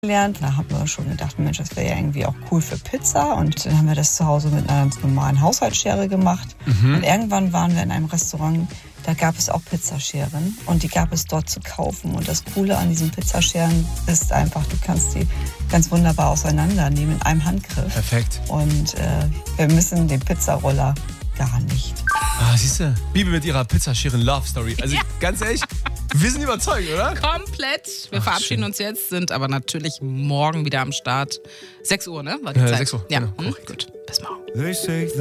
gelernt. Da haben wir schon gedacht, Mensch, das wäre ja irgendwie auch cool für Pizza. Und dann haben wir das zu Hause mit einer ganz normalen Haushaltsschere gemacht. Und irgendwann waren wir in einem Restaurant, da gab es auch Pizzascheren. Und die gab es dort zu kaufen. Und das Coole an diesen Pizzascheren ist einfach, du kannst die ganz wunderbar auseinandernehmen in einem Handgriff. Perfekt. Und wir müssen den Pizzaroller gar nicht. Ah, siehst du, Bibi mit ihrer Pizzascheren-Love-Story. Also ganz ehrlich, wir sind überzeugt, oder? Komplett. Wir verabschieden uns jetzt, sind aber natürlich morgen wieder am Start. 6 Uhr, ne? War die Zeit? 6 Uhr, Ja, genau. gut. Bis morgen.